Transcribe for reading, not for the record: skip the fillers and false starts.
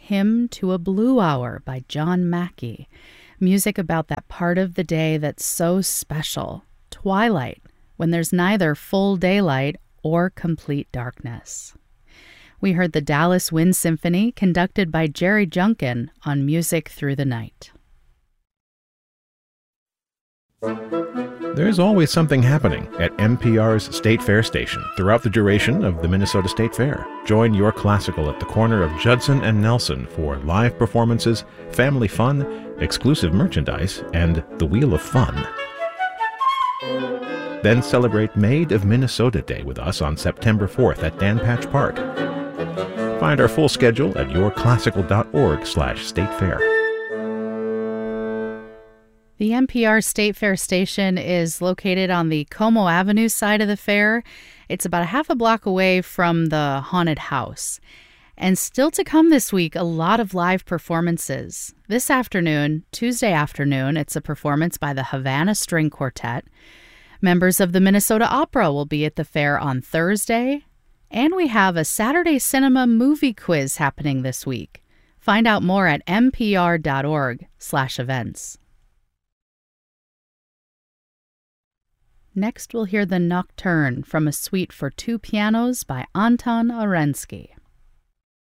Hymn to a Blue Hour by John Mackey. Music about that part of the day that's so special, twilight, when there's neither full daylight or complete darkness. We heard the Dallas Wind Symphony, conducted by Jerry Junkin, on Music Through the Night. There's always something happening at NPR's State Fair station throughout the duration of the Minnesota State Fair. Join your classical at the corner of Judson and Nelson for live performances, family fun, exclusive merchandise, and the Wheel of Fun. Then celebrate Made of Minnesota Day with us on September 4th at Dan Patch Park. Find our full schedule at yourclassical.org/statefair. The NPR State Fair station is located on the Como Avenue side of the fair. It's about a half a block away from the haunted house. And still to come this week, a lot of live performances. This afternoon, Tuesday afternoon, it's a performance by the Havana String Quartet. Members of the Minnesota Opera will be at the fair on Thursday. And we have a Saturday Cinema movie quiz happening this week. Find out more at npr.org/events. Next, we'll hear the Nocturne from a suite for two pianos by Anton Orensky.